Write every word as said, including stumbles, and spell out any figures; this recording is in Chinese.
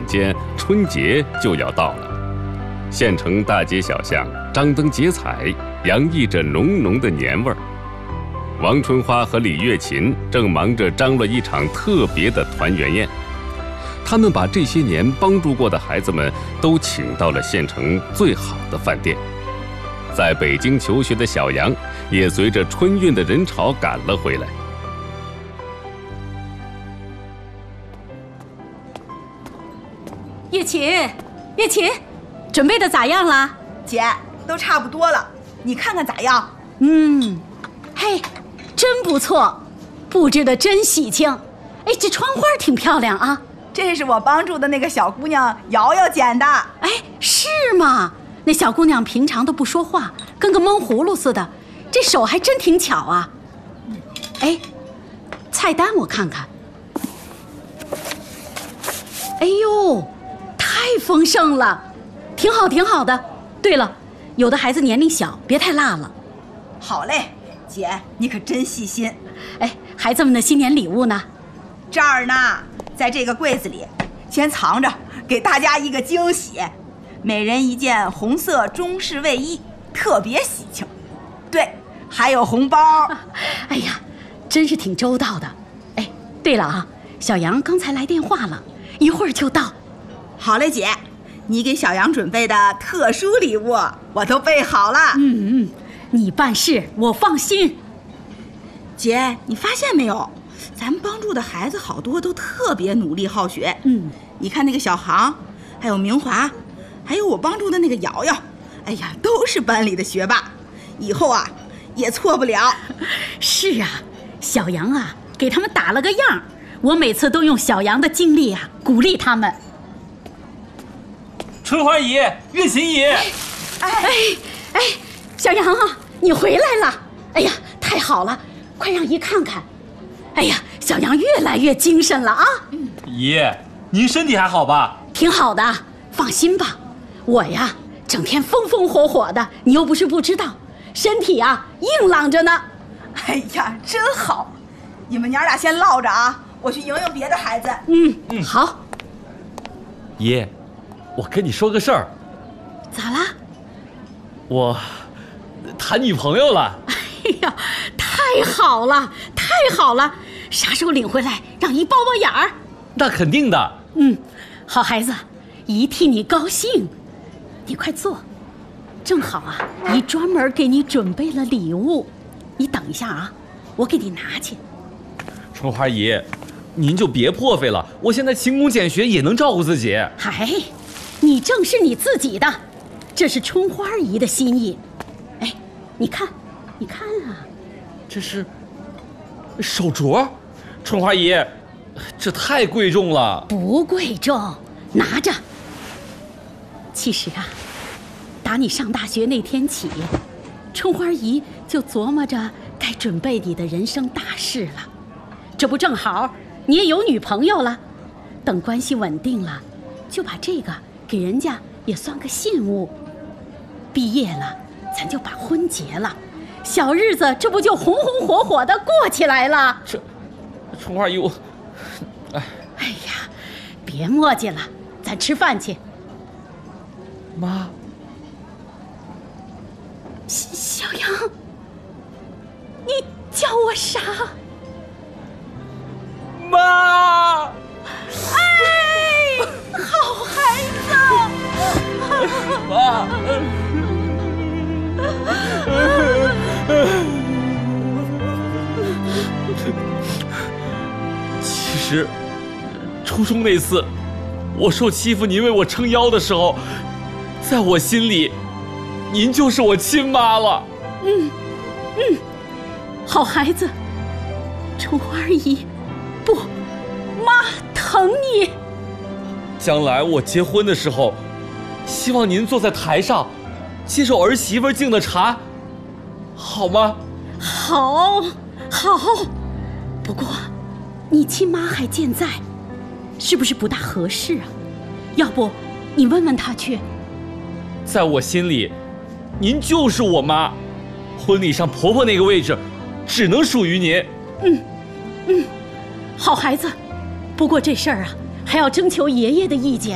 间，春节就要到了。县城大街小巷张灯结彩，洋溢着浓浓的年味儿。王春花和李月琴正忙着张罗一场特别的团圆宴。他们把这些年帮助过的孩子们都请到了县城最好的饭店。在北京求学的小杨也随着春运的人潮赶了回来。 月琴，月琴，准备的咋样了？ 姐，都差不多了，你看看咋样？ 嗯，嘿，真不错，布置的真喜庆。哎，这窗花挺漂亮啊。 这是我帮助的那个小姑娘瑶瑶剪的。 哎，是吗？那小姑娘平常都不说话，跟个闷葫芦似的，这手还真挺巧啊。哎，菜单我看看。哎呦，太丰盛了，挺好挺好的。对了，有的孩子年龄小，别太辣了。 好嘞，姐，你可真细心。 哎，孩子们的新年礼物呢？ 这儿呢，在这个柜子里，先藏着，给大家一个惊喜。每人一件红色中式卫衣，特别喜庆。对，还有红包。 哎呀，真是挺周到的。哎，对了啊，小杨刚才来电话了，一会儿就到。 好嘞，姐，你给小杨准备的特殊礼物我都备好了。 嗯嗯，你办事我放心。 姐，你发现没有，咱们帮助的孩子好多都特别努力好学。 嗯， 你看那个小航，还有明华，还有我帮助的那个瑶瑶，哎呀，都是班里的学霸，以后啊也错不了。 是啊，小杨啊给他们打了个样，我每次都用小杨的经历啊鼓励他们。 春花姨，月琴姨， 哎哎，小杨啊，你回来了！哎呀，太好了，快让姨看看。哎呀，小杨越来越精神了啊！ 姨，您身体还好吧？ 挺好的，放心吧。我呀，整天风风火火的，你又不是不知道，身体啊硬朗着呢。 哎呀，真好！你们娘俩先唠着啊，我去迎迎别的孩子。 嗯嗯，好。 姨，我跟你说个事儿。 咋啦？ 我谈女朋友了。 哎呀，太好了，太好了！啥时候领回来，让姨包包眼儿？ 那肯定的。 嗯，好孩子，姨替你高兴。你快坐，正好啊，姨专门给你准备了礼物。你等一下啊，我给你拿去。 春花姨，您就别破费了，我现在勤工俭学也能照顾自己。 嗨，你正是你自己的，这是春花姨的心意。哎，你看，你看啊， 这是手镯，春花姨，这太贵重了。 不贵重，拿着。其实啊，打你上大学那天起，春花姨就琢磨着该准备你的人生大事了。这不正好你也有女朋友了，等关系稳定了，就把这个给人家也算个信物。毕业了，咱就把婚结了，小日子这不就红红火火的过起来了？ 这，春花姨，我，哎， 哎呀，别磨叽了，咱吃饭去。 妈， 小杨，你叫我啥？ 妈！ 哎，好孩子！ 妈！其实，初中那次，我受欺负，您为我撑腰的时候，在我心里，您就是我亲妈了。 嗯嗯，好孩子，春花姨，不，妈疼你。 将来我结婚的时候，希望您坐在台上，接受儿媳妇敬的茶，好吗？ 好，好。不过，你亲妈还健在，是不是不大合适啊？要不，你问问她去。 在我心里，您就是我妈，婚礼上婆婆那个位置，只能属于您。 嗯，嗯，好孩子。不过这事儿啊，还要征求爷爷的意见。